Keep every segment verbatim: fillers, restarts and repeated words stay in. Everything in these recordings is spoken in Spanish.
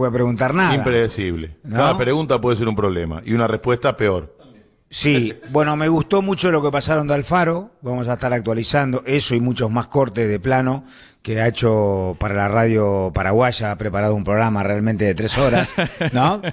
puede preguntar nada. Impredecible. ¿No? Cada pregunta puede ser un problema y una respuesta peor. Sí, bueno, me gustó mucho lo que pasaron de Alfaro, vamos a estar actualizando eso y muchos más cortes de plano que ha hecho para la radio paraguaya, ha preparado un programa realmente de tres horas, ¿no?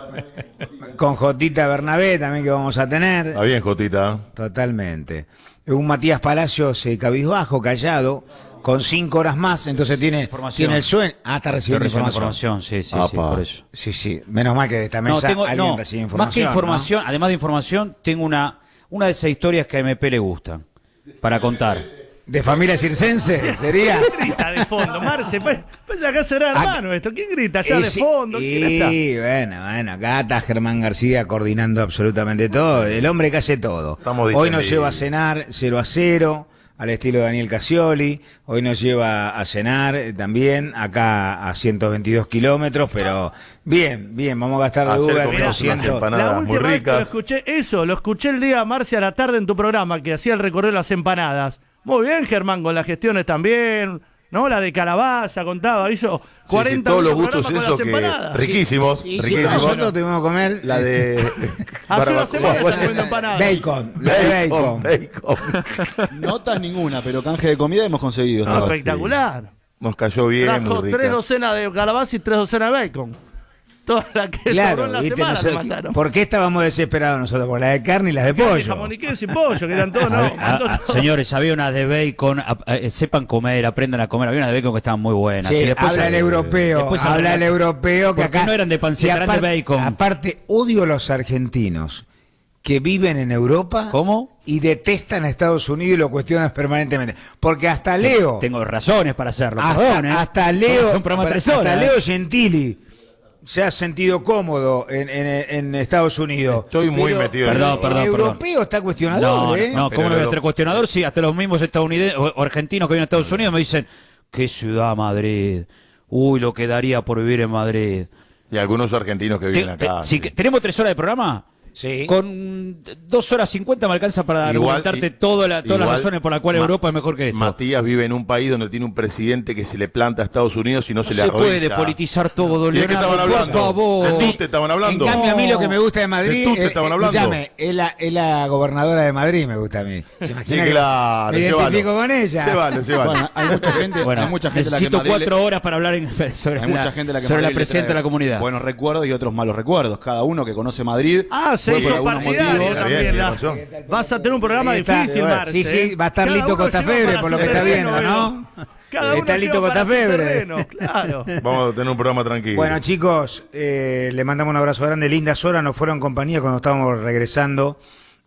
Con Jotita Bernabé también que vamos a tener. Está bien, Jotita. Totalmente. Un Matías Palacios eh, cabizbajo, callado, con cinco horas más, entonces tiene, tiene el sueño. Ah, está recibiendo información. información. Sí, sí, Apa. sí, por eso. Sí, sí, menos mal que de esta mesa No, tengo, alguien no, recibe información. más que información, ¿no? además de información, tengo una, una de esas historias que a M P le gustan para contar. ¿De familia circense sería? ¿Quién grita de fondo, Marce? Pues, pues acá será hermano esto. ¿Quién grita allá Y de sí, fondo? ¿Quién está? Y bueno, bueno, acá está Germán García coordinando absolutamente todo. El hombre que hace todo. Estamos Hoy nos distendidos. lleva a cenar cero a cero, al estilo de Daniel Casioli. Hoy nos lleva a cenar eh, también, acá a ciento veintidós kilómetros, pero bien, bien, vamos a gastar de Ayer Uber comimos doscientos. unas empanadas. La muy última vez que lo ricas. escuché, eso, lo escuché el día, Marce, a la tarde en tu programa, que hacía el recorrido de las empanadas. Muy bien, Germán, con las gestiones también, ¿no? La de calabaza, contaba, hizo cuarenta Sí, sí, todos los minutos de gustos programa esos con que las empanadas. riquísimos, Y sí, riquísimos. nosotros tuvimos que comer La de Hace una barbacoa. semana están comiendo empanadas. bacon, la de bacon. bacon. Notas ninguna, pero canje de comida hemos conseguido. No, esta vez. espectacular. Nos cayó bien, Trajo muy tres rica. docenas de calabaza y tres docenas de bacon. Toda la que sobró Claro, en la ¿viste? semana Nosotros- le mataron. ¿por qué estábamos desesperados nosotros? Por la de carne y las de Carne, pollo. jamón y queso y pollo, que eran todos, no. Ah, mandó ah, todo. señores, había unas de bacon, ah, eh, sepan comer, aprendan a comer. Había unas de bacon que estaban muy buenas. Sí, Y después, habla el eh, europeo, después habla el europeo que ¿Por qué acá no eran de panceta, y eran de aparte- bacon? Aparte, odio a los argentinos que viven en Europa. ¿Cómo? Y detestan a Estados Unidos y lo cuestionan permanentemente. Porque hasta Leo, Tengo razones para hacerlo, hasta, perdón, ¿eh? hasta Leo, Es un programa de tres hasta horas, Leo ¿eh? Gentili se ha sentido cómodo en, en, en Estados Unidos. Estoy muy Pero metido en Perdón, eso. perdón, el perdón. europeo está cuestionador, No, ¿eh? no, Pero ¿cómo no voy a lo- estar cuestionador? Sí, hasta los mismos estadounidenses o, o argentinos que vienen a Estados Unidos me dicen, qué ciudad Madrid, uy, lo que daría por vivir en Madrid. Y algunos argentinos que Te- viven te- acá. si sí. que- ¿Tenemos tres horas de programa? Sí. Con dos horas cincuenta me alcanza para Igual- argumentarte i- toda la- todas las igual, razones por las cuales Ma- Europa es mejor que esto. Matías vive en un país donde tiene un presidente que se le planta a Estados Unidos y no, No se se le arrodilla. puede politizar todo, ¿Y de qué Leonardo, estaban por hablando? favor. ¿De tú te estaban hablando? En cambio, a mí lo que me gusta de Madrid, ¿De tú te eh, estaban hablando? escúchame, es la, es la gobernadora de Madrid, me gusta a mí. ¿Se imagina Sí, que claro, me identifico llévalo. con ella? Llévalo, llévalo. Bueno, hay mucha gente, Bueno, hay mucha gente a la que necesito Madrid le- cuatro horas para hablar en, sobre, hay la, mucha gente a la que sobre la Madrid le presidenta trae de la comunidad. buenos recuerdos y otros malos recuerdos. Cada uno que conoce Madrid. Ah, se fue por hizo algunos partidario motivos. Está también. bien, la- tiene razón. Vas a tener un programa Ahí está. difícil, Marce. Sí, sí, va a estar Cada Lito uno lleva Costafebre, para por lo su que está terreno, viendo, ¿no? veo. Cada uno Está Lito lleva para su Costafebre. terreno, claro. Vamos a tener un programa tranquilo. Bueno, chicos, eh, le mandamos un abrazo grande. Lindas horas nos fueron compañía cuando estábamos regresando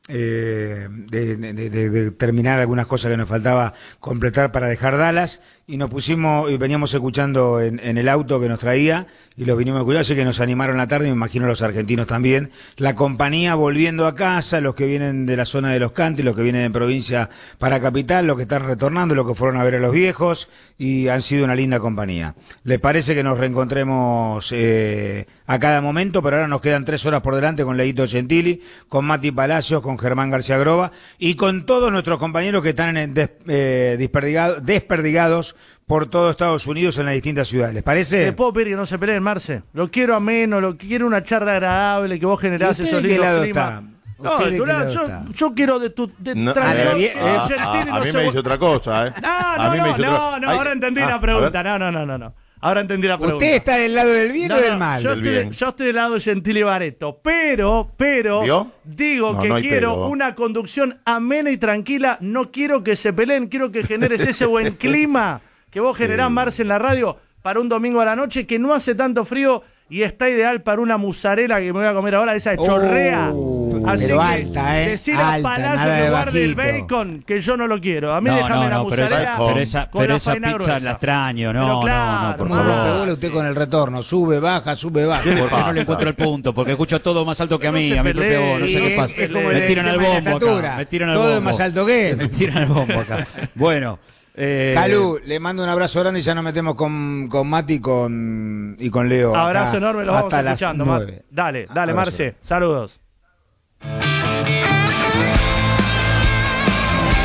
eh, de, de- de- de terminar algunas cosas que nos faltaba completar para dejar Dallas. Y nos pusimos y veníamos escuchando en, en el auto que nos traía y los vinimos a escuchar, así que nos animaron la tarde, me imagino los argentinos también. La compañía volviendo a casa, los que vienen de la zona de Los Cantes, los que vienen de provincia para capital, los que están retornando, los que fueron a ver a los viejos y han sido una linda compañía. ¿Les parece que nos reencontremos eh, a cada momento? Pero ahora nos quedan tres horas por delante con Leito Gentili, con Mati Palacios, con Germán García Groba y con todos nuestros compañeros que están en des- eh, desperdigado- desperdigados por todo Estados Unidos en las distintas ciudades. ¿Les parece? ¿Le puedo pedir que no se peleen, Marce? Lo quiero ameno, lo quiero una charla agradable, que vos generás ¿Y usted esos de qué lindos lado climas. está? No, ¿Usted de qué Durán, lado yo, está? yo quiero de tu... De, No, tra- a, ver, no, bien, que eh, a- Gentili a- a no mí se me vo- dice otra cosa, ¿eh? No, A no, mí me no, dice no, otra- no, Ay, ahora entendí ah, la a pregunta. ver. No, no, no, no, no. Ahora entendí la pregunta. ¿Usted está del lado del bien No, o del no, mal? Yo Del estoy, bien. yo estoy del lado de Gentili Bareto, pero, pero, ¿Vio? digo No, que no hay quiero pero. una conducción amena y tranquila. No quiero que se peleen, quiero que generes ese buen clima que vos generás, Marce, en la radio para un domingo a la noche que no hace tanto frío y está ideal para una musarela que me voy a comer ahora, esa de chorrea. Oh, Así pero que alta, ¿eh? decir a Alta, Palacio nada que de guarde el bajito. bacon, que yo no lo quiero. A mí No, déjame no, la no, pero musarela esa, pero esa, con pero la esa faena pizza gruesa. la extraño, no, Pero no, claro, no, por ¿Cómo favor. le pegó usted con el retorno? Sube, baja, sube, baja. ¿Qué le ¿Por qué no pasa? le encuentro el punto? Porque escucho todo más alto que a No mí, se a mí propia peleen, voz, no sé Sí, qué es- pasa. es como Me el tiran al tema de la bombo estatura. acá, me tiran al Todo bombo. es más alto que él. Me tiran al bombo acá. Bueno, eh, Calú, le mando un abrazo grande y ya nos metemos con, con Mati y con, y con Leo. Abrazo acá enorme, los vamos hasta las escuchando. Mar. nueve. Dale, dale, Abrazo. Marce. Saludos.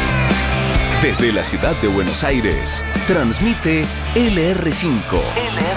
Desde la ciudad de Buenos Aires, transmite L R cinco. L R